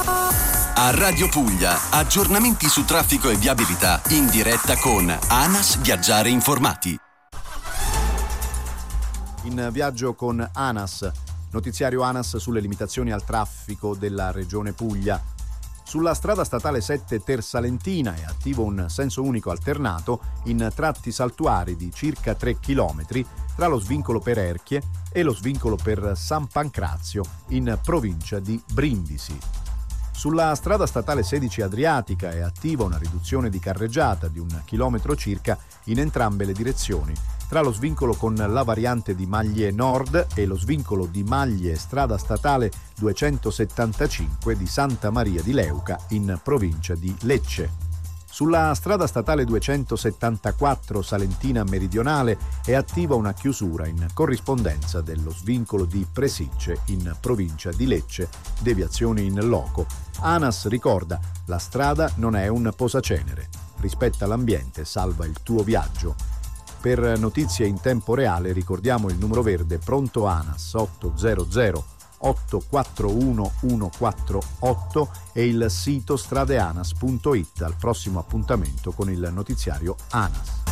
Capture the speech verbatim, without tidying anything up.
A Radio Puglia, aggiornamenti su traffico e viabilità in diretta con ANAS Viaggiare Informati. In viaggio con ANAS, notiziario ANAS sulle limitazioni al traffico della Regione Puglia. Sulla strada statale sette Tersalentina è attivo un senso unico alternato in tratti saltuari di circa tre chilometri tra lo svincolo per Erchie e lo svincolo per San Pancrazio in provincia di Brindisi. Sulla strada statale sedici Adriatica è attiva una riduzione di carreggiata di un chilometro circa in entrambe le direzioni tra lo svincolo con la variante di Maglie Nord e lo svincolo di Maglie strada statale duecentosettantacinque di Santa Maria di Leuca in provincia di Lecce. Sulla strada statale duecentosettantaquattro Salentina Meridionale è attiva una chiusura in corrispondenza dello svincolo di Presicce in provincia di Lecce, deviazioni in loco. ANAS ricorda: la strada non è un posacenere. Rispetta l'ambiente, salva il tuo viaggio. Per notizie in tempo reale ricordiamo il numero verde pronto ANAS ottocento otto quattro uno uno quattro otto e il sito stradeanas punto it. Al prossimo appuntamento con il notiziario ANAS.